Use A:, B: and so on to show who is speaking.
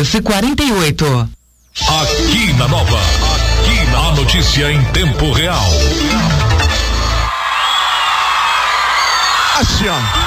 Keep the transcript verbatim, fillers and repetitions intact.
A: doze, quarenta e oito.
B: Aqui na Nova, aqui na notícia em tempo real.
C: Assim, ó.